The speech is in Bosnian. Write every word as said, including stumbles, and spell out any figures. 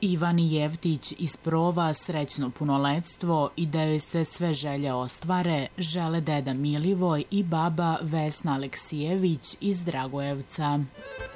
Ivani Jevtić iz Prova srećno punoletstvo i da joj se sve želje ostvare žele deda Milivoj i baba Vesna Aleksijević iz Dragojevca.